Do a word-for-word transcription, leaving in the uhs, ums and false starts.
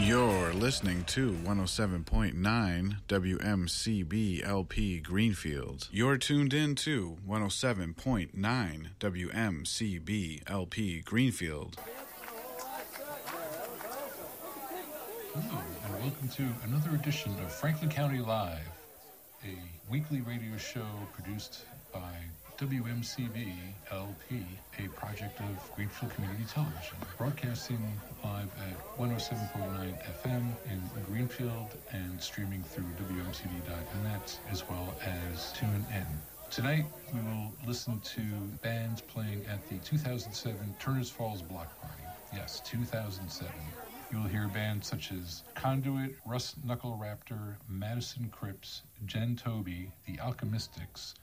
You're listening to one oh seven point nine W M C B L P Greenfield. You're tuned in to one oh seven point nine W M C B L P Greenfield. Hello, and welcome to another edition of Franklin County Live, a weekly radio show produced by W M C B L P, a project of Greenfield Community Television, broadcasting live at one oh seven point nine F M in Greenfield and streaming through W M C B dot net as well as TuneIn. Tonight, we will listen to bands playing at the two thousand seven Turners Falls Block Party. Yes, two thousand seven. You'll hear bands such as Conduit, Rust Knuckle Raptor, Madison Crips, Jen Toby, The Alchemistics,